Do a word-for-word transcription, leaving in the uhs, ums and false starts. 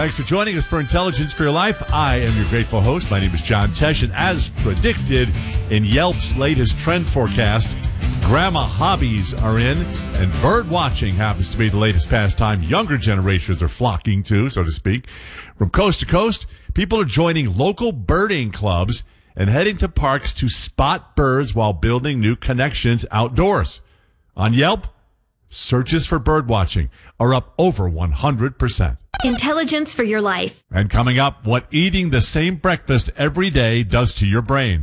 Thanks for joining us for Intelligence for Your Life. I am your grateful host. My name is John Tesh, and as predicted in Yelp's latest trend forecast, grandma hobbies are in, and bird watching happens to be the latest pastime younger generations are flocking to, so to speak. From coast to coast, people are joining local birding clubs and heading to parks to spot birds while building new connections outdoors. On Yelp, searches for bird watching are up over one hundred percent. Intelligence for Your Life. And coming up, what eating the same breakfast every day does to your brain.